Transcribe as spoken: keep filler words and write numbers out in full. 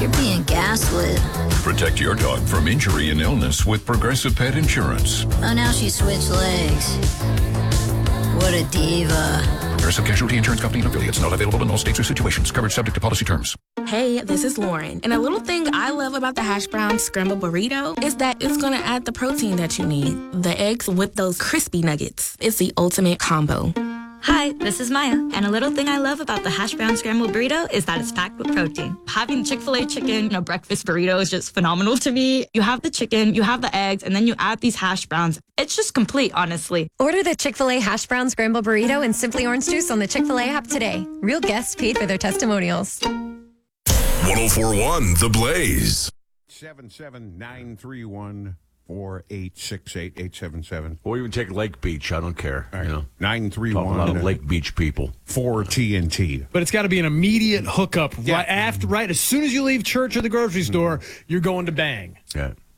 You're being gaslit. Protect your dog from injury and illness with Progressive Pet Insurance. Oh, now she switched legs. What a diva. Progressive Casualty Insurance Company and affiliates. Not available in all states or situations. Coverage subject to policy terms. Hey, this is Lauren. And a little thing I love about the hash brown scramble burrito is that it's going to add the protein that you need. The eggs with those crispy nuggets. It's the ultimate combo. Hi, this is Maya, and a little thing I love about the hash brown scrambled burrito is that it's packed with protein. Having Chick-fil-A chicken in a breakfast burrito is just phenomenal to me. You have the chicken, you have the eggs, and then you add these hash browns. It's just complete, honestly. Order the Chick-fil-A hash brown scrambled burrito and Simply Orange Juice on the Chick-fil-A app today. Real guests paid for their testimonials. one oh four point one The Blaze. seven seven nine three one four eight six eight eight seven seven. Or even take Lake Beach. I don't care. All right. You know, nine three talking about one Lake Beach people. four T N T. But it's got to be an immediate hookup Yeah. right after, right as soon as you leave church or the grocery store. You're going to bang. Yeah.